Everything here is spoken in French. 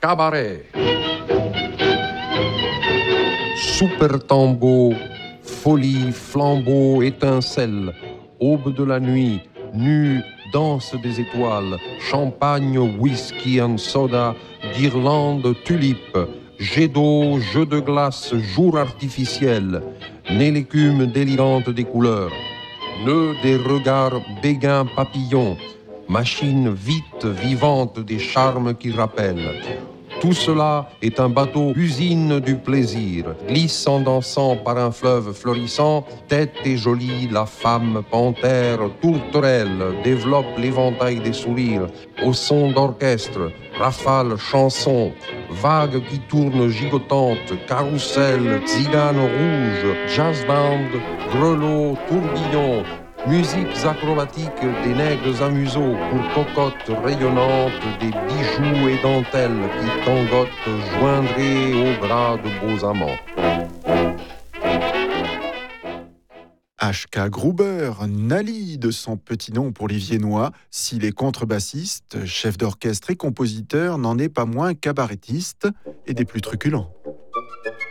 cabaret. Super tambour, folie, flambeau, étincelle, aube de la nuit, nu, danse des étoiles, champagne, whisky and soda, guirlande, tulipe, jet d'eau, jeu de glace, jour artificiel, nez l'écume délirante des couleurs, nœud des regards béguins papillons, machine vite, vivante des charmes qui rappellent. Tout cela est un bateau usine du plaisir, glissant, dansant par un fleuve florissant, tête et jolie, la femme, panthère, tourterelle, développe l'éventail des sourires, au son d'orchestre, rafale, chanson, vague qui tourne gigotante, carrousel, tzigane rouge, jazz band, grelot, tourbillon, musiques acrobatiques des nègres à museau pour cocottes rayonnantes, des bijoux et dentelles qui tangotent joindraient au bras de beaux amants. H.K. Gruber, Nali de son petit nom pour les Viennois, s'il est contrebassiste, chef d'orchestre et compositeur, n'en est pas moins cabarettiste et des plus truculents.